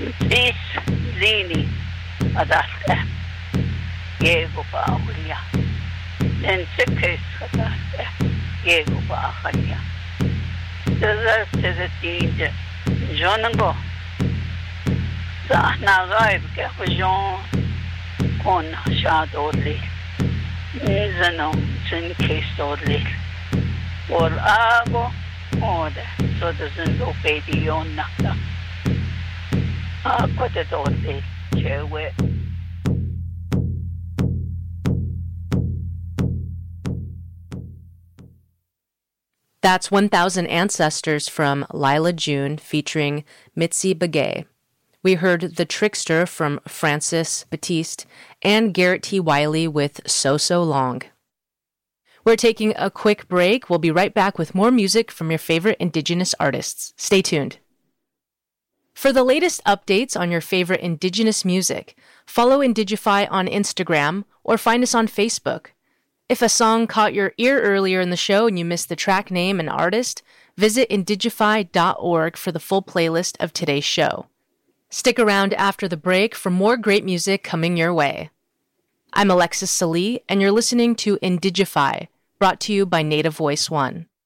Tis Lini Adaste, Diego Paulia, Lensekes Adaste, Diego Paulia. The rest is a teacher, Jonango. Sahna Gaib Kajon, Con Shadodli, Nizano, Sin Kisodli, or Ago, Ode, so doesn't obey the Yonaka. Aquatodli, Chewe. That's 1,000 Ancestors from Lila June featuring Mitzi Begay. We heard The Trickster from Francis Batiste and Garrett T. Wiley with So So Long. We're taking a quick break. We'll be right back with more music from your favorite Indigenous artists. Stay tuned. For the latest updates on your favorite Indigenous music, follow Indigify on Instagram or find us on Facebook. If a song caught your ear earlier in the show and you missed the track name and artist, visit indigify.org for the full playlist of today's show. Stick around after the break for more great music coming your way. I'm Alexis Salee, and you're listening to Indigify, brought to you by Native Voice One.